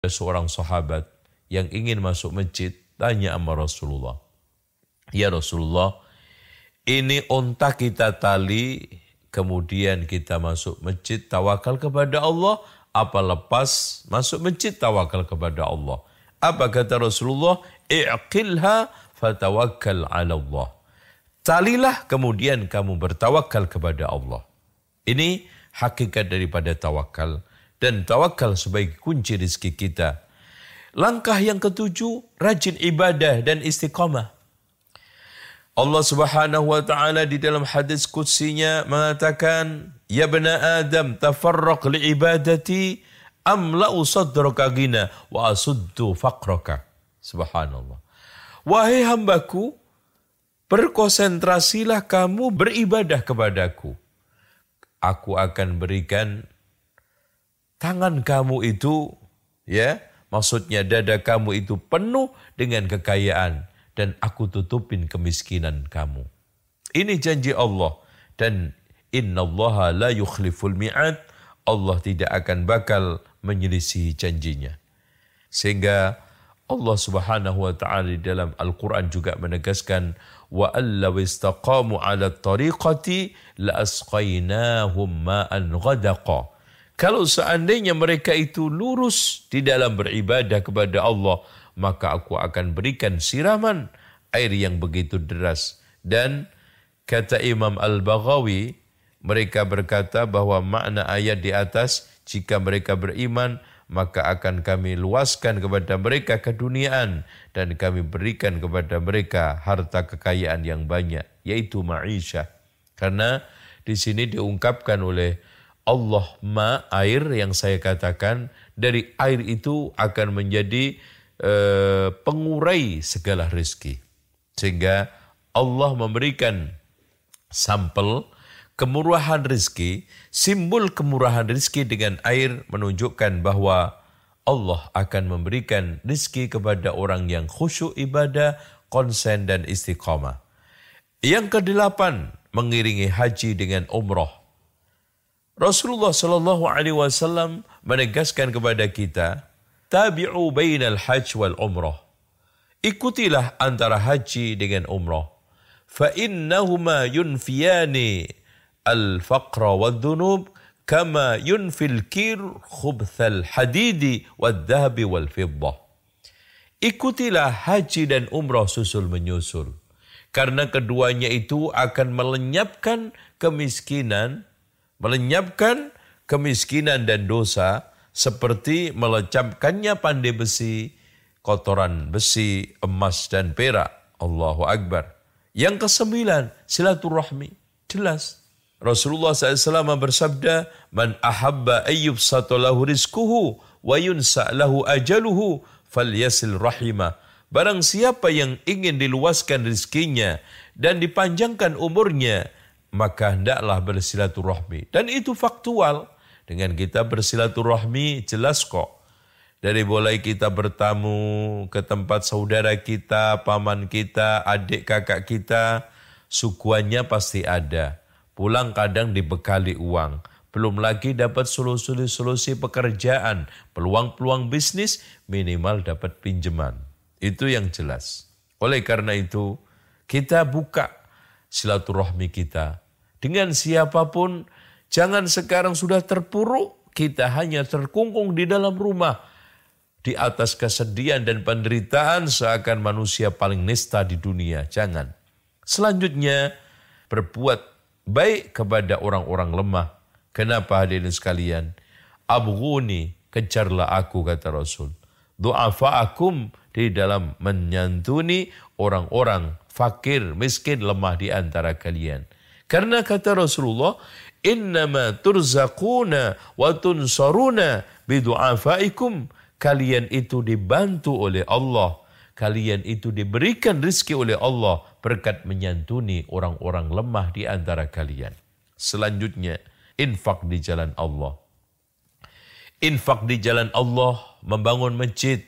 Seorang sahabat yang ingin masuk masjid tanya sama Rasulullah, "Ya Rasulullah, ini unta kita tali, kemudian kita masuk masjid tawakal kepada Allah, apa lepas masuk masjid tawakal kepada Allah?" Apa kata Rasulullah? "I'qilha fatawakkal 'ala Allah." Talilah kemudian kamu bertawakal kepada Allah. Ini hakikat daripada tawakal. Dan tawakal sebagai kunci rezeki kita. Langkah yang ketujuh, rajin ibadah dan istiqamah. Allah Subhanahu wa taala di dalam hadis qudsinya mengatakan, "Ya bani Adam, tafarraq li ibadati amla'u sadraka ghina wa asuddu faqraka." Subhanallah. Wahai hambaku, berkonsentrasilah kamu beribadah kepadaku. Aku akan berikan tangan kamu itu, ya, maksudnya dada kamu itu penuh dengan kekayaan dan aku tutupin kemiskinan kamu. Ini janji Allah dan innallaha la yukhliful mi'ad. Allah tidak akan bakal menyelisihi janjinya. Sehingga Allah Subhanahu wa taala di dalam Al-Qur'an juga menegaskan, wa allaw istaqamu 'ala tariqati la asqainahum ma'an ghadaqa. Kalau seandainya mereka itu lurus di dalam beribadah kepada Allah, maka aku akan berikan siraman air yang begitu deras. Dan kata Imam Al-Baghawi, mereka berkata bahwa makna ayat di atas, jika mereka beriman, maka akan kami luaskan kepada mereka keduniaan dan kami berikan kepada mereka harta kekayaan yang banyak, yaitu ma'isyah. Karena di sini diungkapkan oleh Allah air yang saya katakan, dari air itu akan menjadi pengurai segala rezeki. Sehingga Allah memberikan sampel kemurahan rezeki, simbol kemurahan rezeki dengan air menunjukkan bahwa Allah akan memberikan rezeki kepada orang yang khusyuk ibadah, konsen dan istiqamah. Yang kedelapan, mengiringi haji dengan umrah. Rasulullah sallallahu alaihi wasallam menegaskan kepada kita, tabi'u bainal hajj wal umrah. Ikutilah antara haji dengan umrah. Fa innahuma yunfiyani al-faqra wad-dhunub kama yunfil kir khubthal hadidi wad-dhahabi wal-fiddah. Ikutilah haji dan umrah susul menyusul. Karena keduanya itu akan melenyapkan kemiskinan dan dosa seperti melecapkannya pandai besi, kotoran besi, emas dan perak. Allahu Akbar. Yang kesembilan, silaturahmi. Jelas. Rasulullah SAW bersabda, "Man ahabba ayyub satalahu rizkuhu wa yunsa' lahu ajaluhu falyasil rahimah." Barang siapa yang ingin diluaskan rezekinya dan dipanjangkan umurnya, maka hendaklah bersilaturahmi. Dan itu faktual. Dengan kita bersilaturahmi jelas kok. Dari mulai kita bertamu ke tempat saudara kita, paman kita, adik kakak kita, sukuannya pasti ada. Pulang kadang dibekali uang. Belum lagi dapat solusi pekerjaan, peluang-peluang bisnis, minimal dapat pinjaman. Itu yang jelas. Oleh karena itu, kita buka silaturahmi kita. Dengan siapapun, jangan sekarang sudah terpuruk, kita hanya terkungkung di dalam rumah. Di atas kesedihan dan penderitaan seakan manusia paling nista di dunia. Jangan. Selanjutnya, berbuat baik kepada orang-orang lemah. Kenapa hadirin sekalian? Abghuni, kejarlah aku, kata Rasul. Du'afa'akum, di dalam menyantuni orang-orang fakir, miskin, lemah di antara kalian. Karena kata Rasulullah, innama turzaquna wa tunsaruna bidu'afaikum. Kalian itu dibantu oleh Allah. Kalian itu diberikan rezeki oleh Allah berkat menyantuni orang-orang lemah di antara kalian. Selanjutnya, infak di jalan Allah. Infak di jalan Allah, membangun masjid,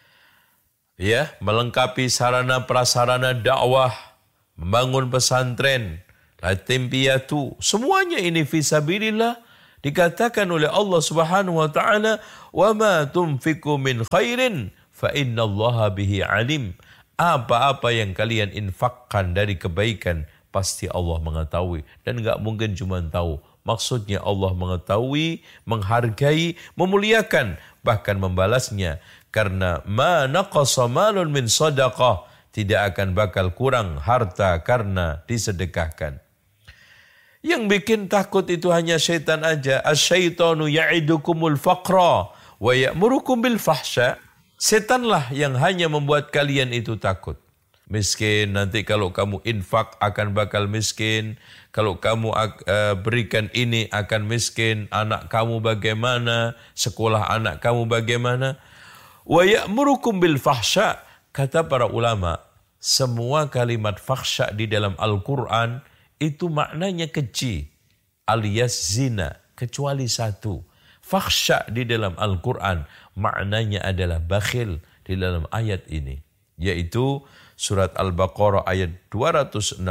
ya, melengkapi sarana prasarana dakwah, membangun pesantren, yatim piatu, semuanya ini fisabilillah Dikatakan oleh Allah Subhanahu wa taala, "Wa ma tunfiqu min khairin fa innallaha bihi alim." Apa-apa yang kalian infakkan dari kebaikan pasti Allah mengetahui, dan enggak mungkin cuma tahu. Maksudnya Allah mengetahui, menghargai, memuliakan, bahkan membalasnya. Karena ma naqasa malun min sadaqah, tidak akan bakal kurang harta karena disedekahkan. Yang bikin takut itu hanya syaitan aja. Asyaitanu ya'idukumul faqra wa ya'murukum bil fahsya. Setanlah yang hanya membuat kalian itu takut. Miskin, nanti kalau kamu infak akan bakal miskin. Kalau kamu berikan ini akan miskin. Anak kamu bagaimana? Sekolah anak kamu bagaimana? Wa ya'murukum bil fahsya. Kata para ulama, semua kalimat fahsya di dalam Al-Quran itu maknanya keji alias zina, kecuali satu. Fahsya di dalam Al-Quran maknanya adalah bakhil di dalam ayat ini, yaitu surat Al-Baqarah ayat 268.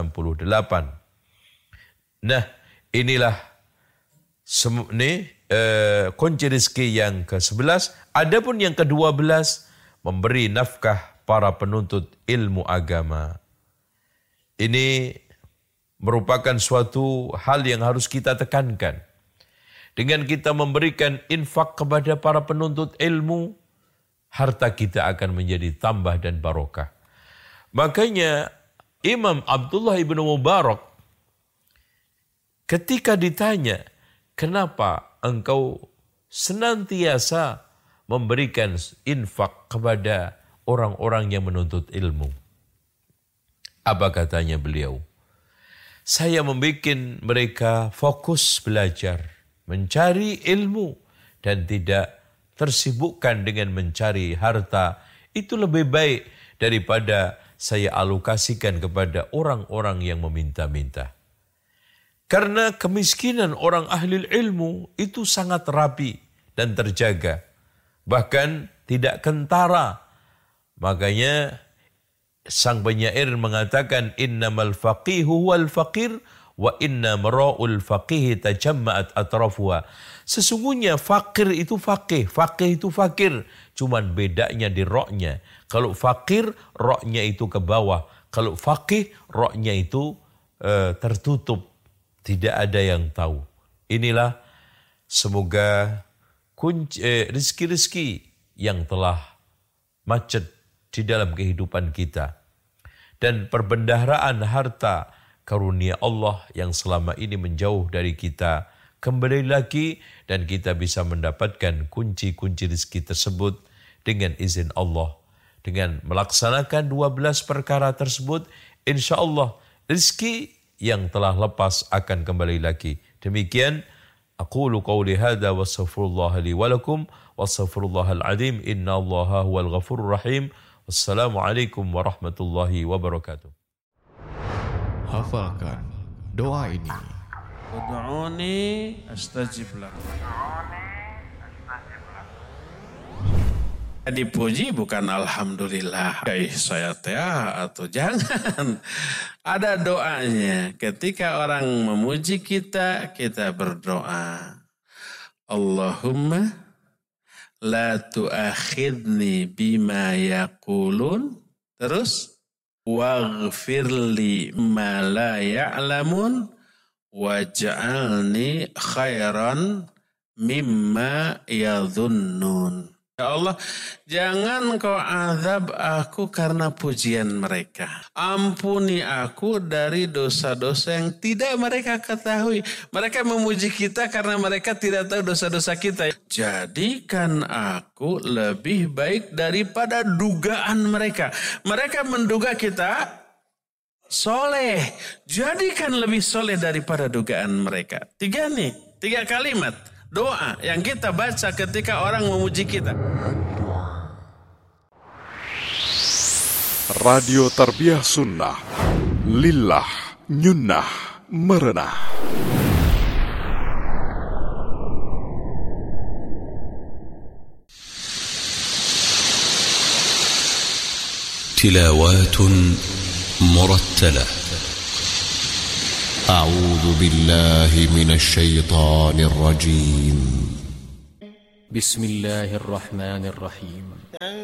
Nah, inilah kunci rezeki yang ke-11. Adapun yang ke-12, memberi nafkah para penuntut ilmu agama. Ini merupakan suatu hal yang harus kita tekankan. Dengan kita memberikan infak kepada para penuntut ilmu, harta kita akan menjadi tambah dan barokah. Makanya Imam Abdullah ibn Mubarak ketika ditanya, kenapa engkau senantiasa memberikan infak kepada orang-orang yang menuntut ilmu? Apa katanya beliau? Saya membuat mereka fokus belajar, mencari ilmu, dan tidak tersibukkan dengan mencari harta. Itu lebih baik daripada saya alokasikan kepada orang-orang yang meminta-minta. Karena kemiskinan orang ahli ilmu itu sangat rapi dan terjaga. Bahkan tidak kentara. Makanya sang penyair mengatakan, innamal faqihu wal faqir wa inna mara'ul faqih tajamma'at atrafuha. Sesungguhnya fakir itu faqih itu fakir. Cuman bedanya di roknya. Kalau fakir, roknya itu ke bawah. Kalau faqih, roknya itu tertutup. Tidak ada yang tahu. Inilah semoga rezeki-rezeki yang telah macet di dalam kehidupan kita. Dan perbendaharaan harta karunia Allah yang selama ini menjauh dari kita, kembali lagi dan kita bisa mendapatkan kunci-kunci rezeki tersebut dengan izin Allah. Dengan melaksanakan 12 perkara tersebut, insya Allah rezeki yang telah lepas akan kembali lagi. Demikian, aqulu qawli hadha wa astaghfirullah li wa lakum wa astaghfirullahal azim inna Allaha huwal ghafurur rahim. Wassalamualaikum warahmatullahi wabarakatuh. Hafalkan doa ini. Ud'uni astajib lakum. Dipuji bukan alhamdulillah. Saya atau jangan. Ada doanya. Ketika orang memuji kita, kita berdoa. Allahumma la tu'akhidni bima yaqulun. Terus waghfirli ma la ya'lamun waj'alni khairan mimma yadhunnun. Ya Allah, jangan kau azab aku karena pujian mereka. Ampuni aku dari dosa-dosa yang tidak mereka ketahui. Mereka memuji kita karena mereka tidak tahu dosa-dosa kita. Jadikan aku lebih baik daripada dugaan mereka. Mereka menduga kita soleh. Jadikan lebih soleh daripada dugaan mereka. 3 kalimat doa yang kita baca ketika orang memuji kita. Radio Tarbiyah Sunnah, lillah, nyunnah, merenah. Tilawat murattalah أعوذ بالله من الشيطان الرجيم. بسم الله الرحمن الرحيم.